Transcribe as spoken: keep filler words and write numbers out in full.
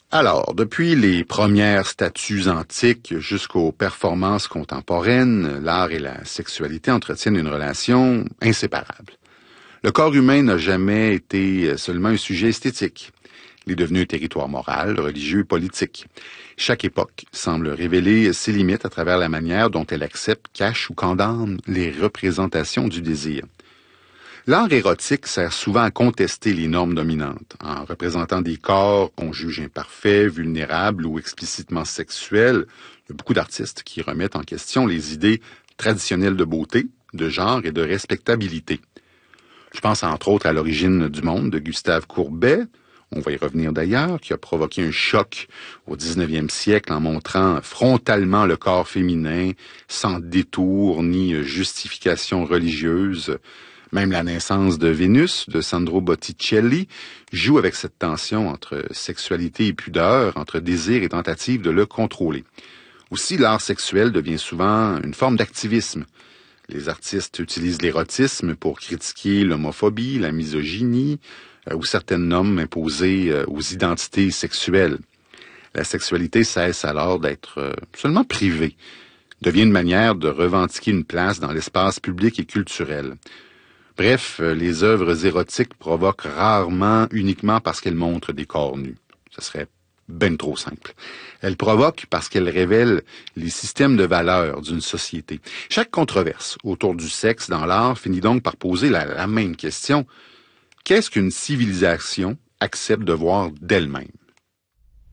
Alors, depuis les premières statues antiques jusqu'aux performances contemporaines, l'art et la sexualité entretiennent une relation inséparable. Le corps humain n'a jamais été seulement un sujet esthétique. Il est devenu un territoire moral, religieux et politique. Chaque époque semble révéler ses limites à travers la manière dont elle accepte, cache ou condamne les représentations du désir. L'art érotique sert souvent à contester les normes dominantes, en représentant des corps qu'on juge imparfaits, vulnérables ou explicitement sexuels. Il y a beaucoup d'artistes qui remettent en question les idées traditionnelles de beauté, de genre et de respectabilité. Je pense entre autres à l'origine du monde de Gustave Courbet, on va y revenir d'ailleurs, qui a provoqué un choc au dix-neuvième siècle en montrant frontalement le corps féminin, sans détour ni justification religieuse. Même la naissance de Vénus, de Sandro Botticelli, joue avec cette tension entre sexualité et pudeur, entre désir et tentative de le contrôler. Aussi, l'art sexuel devient souvent une forme d'activisme. Les artistes utilisent l'érotisme pour critiquer l'homophobie, la misogynie euh, ou certaines normes imposées euh, aux identités sexuelles. La sexualité cesse alors d'être euh, seulement privée, devient une manière de revendiquer une place dans l'espace public et culturel. Bref, les œuvres érotiques provoquent rarement uniquement parce qu'elles montrent des corps nus. Ce serait ben trop simple. Elles provoquent parce qu'elles révèlent les systèmes de valeurs d'une société. Chaque controverse autour du sexe dans l'art finit donc par poser la, la même question. Qu'est-ce qu'une civilisation accepte de voir d'elle-même?